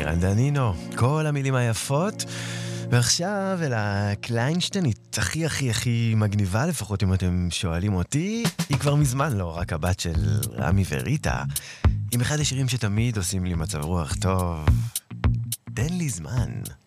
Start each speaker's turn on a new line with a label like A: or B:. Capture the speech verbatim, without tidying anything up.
A: אלירן דנינו, כל המילים היפות. ועכשיו אל הקליינשטיינית הכי הכי הכי מגניבה, לפחות אם אתם שואלים אותי. היא כבר מזמן לא רק הבת של רמי וריטה, עם אחד השירים שתמיד עושים לי מצב רוח טוב. תן לי זמן.